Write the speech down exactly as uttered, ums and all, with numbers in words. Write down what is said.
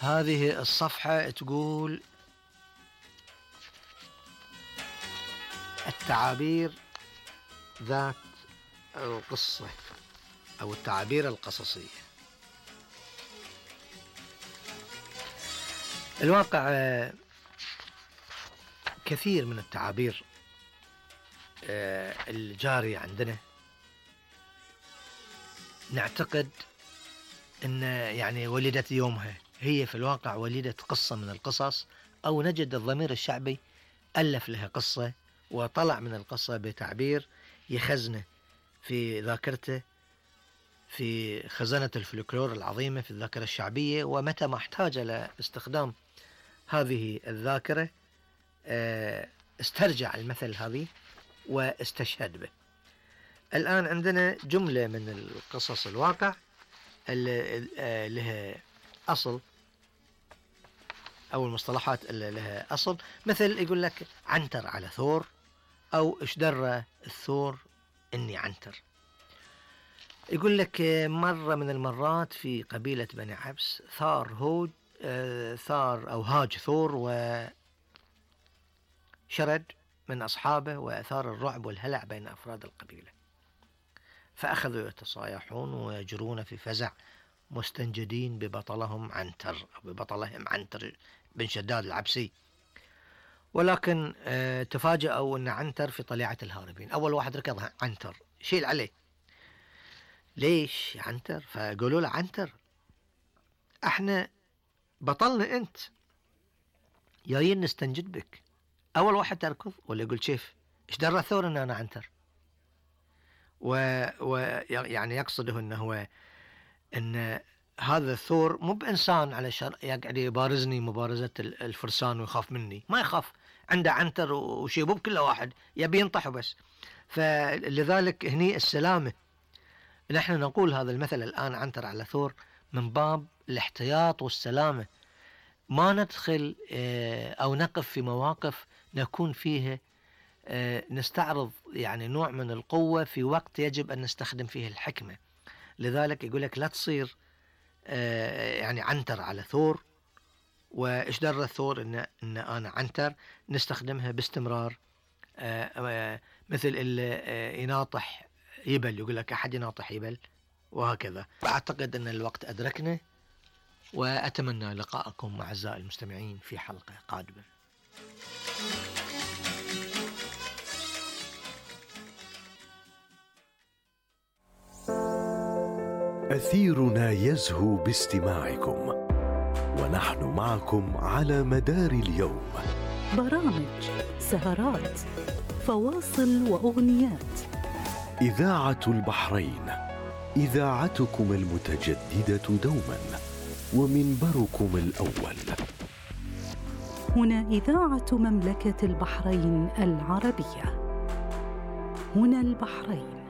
هذه الصفحة تقول التعابير ذات القصة أو التعابير القصصية. الواقع كثير من التعابير الجارية عندنا نعتقد أن يعني ولدت يومها، هي في الواقع ولدت قصة من القصص، أو نجد الضمير الشعبي ألف لها قصة وطلع من القصة بتعبير يخزنه في ذاكرته في خزانة الفلكلور العظيمة في الذاكرة الشعبية، ومتى ما احتاج لاستخدام هذه الذاكرة استرجع المثل هذه واستشهد به. الآن عندنا جملة من القصص الواقع اللي لها أصل أو المصطلحات اللي لها أصل، مثل يقول لك عنتر على ثور، أو إيش درى الثور إني عنتر. يقول لك مرة من المرات في قبيلة بني عبس ثار هوج ثار أو هاج ثور وشرد من أصحابه وأثار الرعب والهلع بين أفراد القبيلة، فأخذوا يتصايحون ويجرون في فزع مستنجدين ببطلهم عنتر أو ببطلهم عنتر بن شداد العبسي. ولكن تفاجأوا أن عنتر في طليعة الهاربين. أول واحد ركض عنتر شيل عليه، ليش عنتر؟ فقالوا له عنتر احنا بطلنا انت جايين نستنجد بك، اول واحد تركض ولا يقول شيف ايش درى الثور ان انا عنتر؟ ويعني يقصده انه هو ان هذا الثور مو بانسان على شر يقعد يبارزني مبارزة الفرسان ويخاف مني، ما يخاف، عنده عنتر وشيبوب كله واحد يبي ينطح بس. فلذلك هني السلامة، نحن نقول هذا المثل الآن عنتر على ثور من باب الاحتياط والسلامة، ما ندخل أو نقف في مواقف نكون فيها نستعرض يعني نوع من القوة في وقت يجب أن نستخدم فيه الحكمة. لذلك يقول لك لا تصير يعني عنتر على ثور، وإيش در الثور إن, إن أنا عنتر، نستخدمها باستمرار. مثل اللي يناطح يبل يقول لك أحد يناطح يبل، وهكذا. أعتقد أن الوقت أدركنا، وأتمنى لقاءكم أعزائي المستمعين في حلقة قادمة. أثيرنا يزهو باستماعكم، ونحن معكم على مدار اليوم. برامج، سهرات، فواصل وأغنيات. إذاعة البحرين، إذاعتكم المتجددة دوما ومنبركم الأول. هنا إذاعة مملكة البحرين العربية، هنا البحرين.